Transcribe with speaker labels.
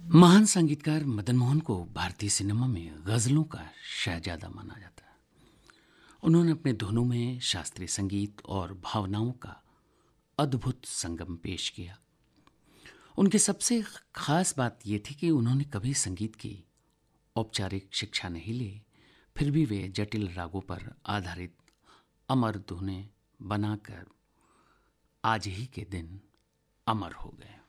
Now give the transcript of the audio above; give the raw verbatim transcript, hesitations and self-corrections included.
Speaker 1: महान संगीतकार मदन मोहन को भारतीय सिनेमा में गज़लों का शहजादा माना जाता है। उन्होंने अपने धुनों में शास्त्रीय संगीत और भावनाओं का अद्भुत संगम पेश किया। उनकी सबसे खास बात यह थी कि उन्होंने कभी संगीत की औपचारिक शिक्षा नहीं ली, फिर भी वे जटिल रागों पर आधारित अमर धुनें बनाकर आज ही के दिन अमर हो गए।